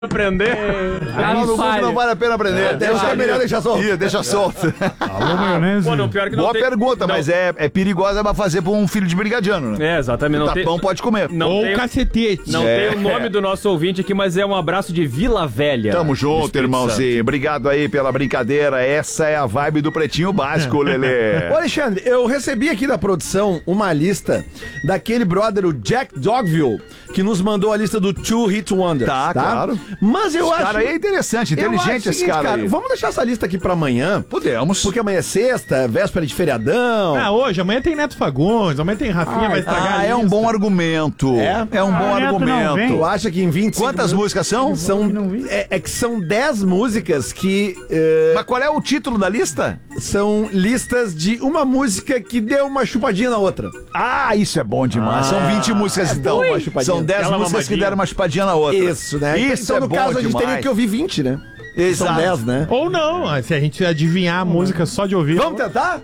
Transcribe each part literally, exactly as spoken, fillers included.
aprender. Ah, no Google não vale a pena aprender. É, deixa, é melhor deixar solto. Ih, deixa solto. Alô, maionese. Pô, não, pior que não Boa tem... pergunta, não. mas é, é perigosa pra fazer pra um filho de brigadiano, né? É, exatamente. O Não tapão tem... pode comer. Não Ou tem... cacetete. Não É. tem o nome do nosso ouvinte aqui, mas é um abraço de Vila Velha. Tamo junto, Espírito irmãozinho. Obrigado aí pela brincadeira. Essa é a vibe do Pretinho Básico, Lelê. Ô, Alexandre, eu recebi aqui da produção uma lista daquele brother, o Jack Dogville, que nos mandou a lista do Two Hit Wonders. Tá, claro. Mas eu Esse acho... cara aí é interessante, eu acho inteligente o esse seguinte, cara aí. Vamos deixar essa lista aqui pra amanhã, Podemos. porque amanhã é sexta, véspera de feriadão. Ah, hoje, amanhã tem Neto Fagundes, amanhã tem Rafinha, vai estragar Ah, a é um lista. bom argumento. É? É um bom Ah, Neto não argumento. Tu acha que em vinte e cinco Quantas minutos- músicas são? São, não vi. é, é que são dez músicas que eh, Mas qual é o título da lista? são listas de uma música que deu uma chupadinha na outra. Ah, isso é bom demais. São vinte músicas, então. bom uma chupadinha. São dez Aquela músicas que mamadinha. deram uma chupadinha na outra. Isso, né? Isso então, é no bom caso, a gente demais. teria que ouvir vinte, né? Exato. São dez, né? Ou não, se a gente adivinhar a música só de ouvir. Vamos tentar?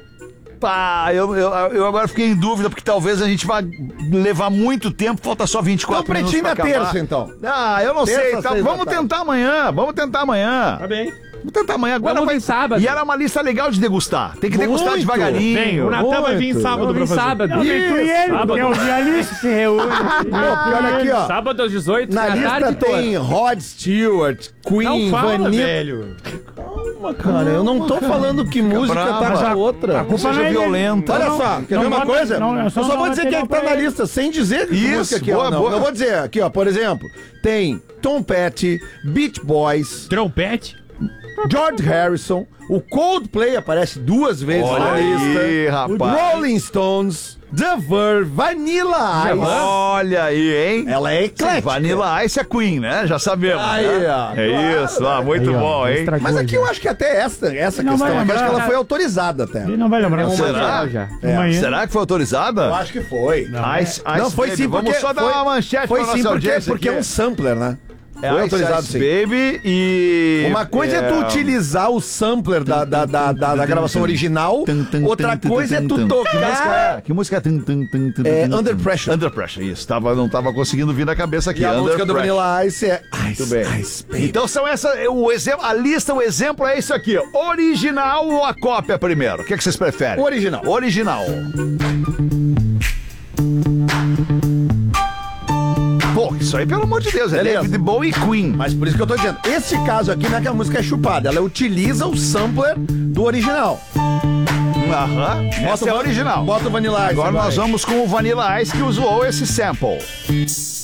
Pá, eu, eu, eu agora fiquei em dúvida, porque talvez a gente vá levar muito tempo, falta só vinte e quatro Então, minutos pretinho pra na acabar. terça, então. Ah, eu não Terça, sei. Tá, seis da vamos tarde. tentar amanhã, vamos tentar amanhã. Tá bem. Vamos tentar amanhã. Agora Vamos vai... vir sábado. E era uma lista legal de degustar. Tem que degustar Muito. devagarinho. Bem, o Natan vai vir Muito. sábado, Vamos vir professor. sábado. Não, vem tu e ele, Sábado. porque é o dialista se reúne. Pô, olha aqui, ó. Sábado às dezoito. Na à lista tarde tem Rod Stewart, Queen, Não fala, Vanilla. velho. Calma, cara, eu não tô falando que música brava. tá com a outra. Não seja Não, violenta. Olha não, só, quer não ver uma bota- coisa? não, é eu só só não vou dizer bater quem é no que tá na pé. lista, sem dizer que Isso, música aqui, boa, ó. Não, boa. eu vou dizer aqui, ó, por exemplo, tem Tom Petty, Beach Boys, Trompete. George Harrison, o Coldplay aparece duas vezes Olha na lista, aí, rapaz. Rolling Stones, The Verve, Vanilla Ice. Olha aí, hein? Ela é eclética. Vanilla Ice é Queen, né? Já sabemos. Aí, né? ó, É claro, isso, ó, muito Aí, ó, bom, hein? estragou Mas aqui já. eu acho que até essa, essa Não questão vai aqui, acho que lembrar. ela foi autorizada até. Ele não vai lembrar. Será? Já. É. Amanhã. Será que foi autorizada? Eu acho que foi. Ice, Ice Não, foi Baby. sim, Vamos porque só dar foi- uma manchete Foi pra sim, nossa porque, audiência porque é aqui. um sampler, né? É Foi Ice autorizado Ice sim. Baby e... Uma coisa é, tu utilizar o sampler da, da, da, da, da gravação original, outra coisa é tu Que música tocar é? Que música é? Tum, tum, tum, tum, é, tum, tum. Under Pressure. Under Pressure, isso. Tava, não tava conseguindo vir na cabeça aqui. E a Under música do Pressure. Vanilla Ice é Ice, Muito bem. Ice Baby. Então são essa, o exemplo, a lista, o exemplo é isso aqui. ó. Original ou a cópia primeiro? O que, é que vocês preferem? Original. Original. Pô, isso aí, pelo amor de Deus, é Beleza. David Bowie e Queen. Mas por isso que eu tô dizendo, esse caso aqui não é que a música é chupada, ela utiliza o sampler do original. Aham. Essa é a o- original. Bota o Vanilla Ice. Agora vai. nós vamos com o Vanilla Ice que usou esse sample.